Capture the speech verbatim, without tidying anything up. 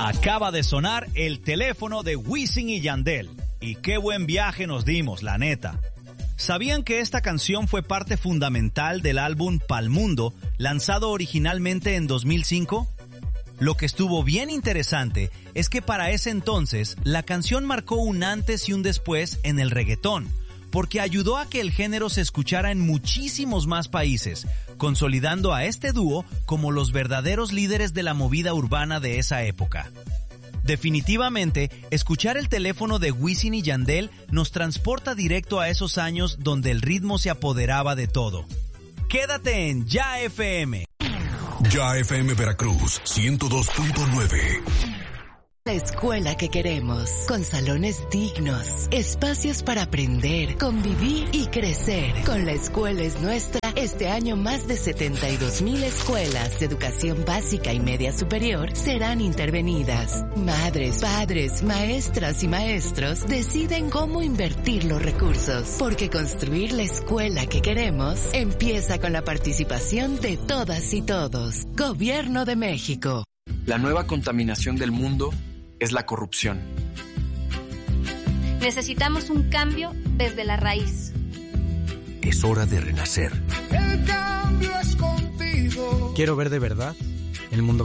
Acaba de sonar el teléfono de Wisin y Yandel. Y qué buen viaje nos dimos, la neta. ¿Sabían que esta canción fue parte fundamental del álbum Pa'l Mundo, lanzado originalmente en dos mil cinco? Lo que estuvo bien interesante es que para ese entonces la canción marcó un antes y un después en el reggaetón, porque ayudó a que el género se escuchara en muchísimos más países, consolidando a este dúo como los verdaderos líderes de la movida urbana de esa época. Definitivamente, escuchar el teléfono de Wisin y Yandel nos transporta directo a esos años donde el ritmo se apoderaba de todo. Quédate en Ya F M. Ya F M Veracruz, ciento dos punto nueve. La escuela que queremos, con salones dignos, espacios para aprender, convivir y crecer. Con La Escuela es Nuestra, este año más de setenta y dos mil escuelas de educación básica y media superior serán intervenidas. Madres, padres, maestras y maestros deciden cómo invertir los recursos, porque construir la escuela que queremos empieza con la participación de todas y todos. Gobierno de México. La nueva contaminación del mundo es la corrupción. Necesitamos un cambio desde la raíz. Es hora de renacer. El cambio es contigo. Quiero ver de verdad el mundo